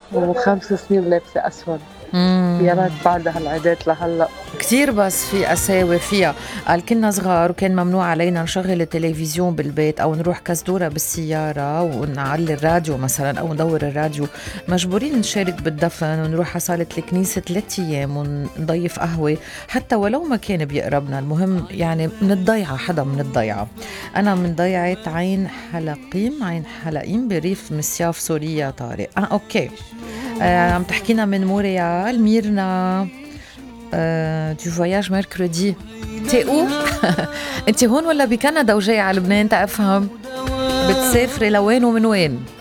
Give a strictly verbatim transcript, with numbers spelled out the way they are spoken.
وخمس سنين لابسة أسود. يا مم. ريت بعد هالعادات لهلا. كتير بس في أساوي فيها. قال كنا صغار وكان ممنوع علينا نشغل التلفزيون بالبيت أو نروح كزدورة بالسيارة ونعلي الراديو مثلا أو ندور الراديو. مجبورين نشارك بالدفن ونروح على صالة الكنيسة ثلاثة أيام ونضيف قهوة حتى ولو ما كان بيقربنا. المهم يعني من الضيعة، حدا من الضيعة. أنا من ضيعة عين حلقيم، عين حلقيم بريف مسياف سوريا. طارق آه أوكي. آه عم تحكينا من مونريال ميرنا. Euh, du voyage mercredi. T'es où؟ انت هون ولا بكندا وجاي على لبنان؟ تفهم بتسافري لوين ومن وين؟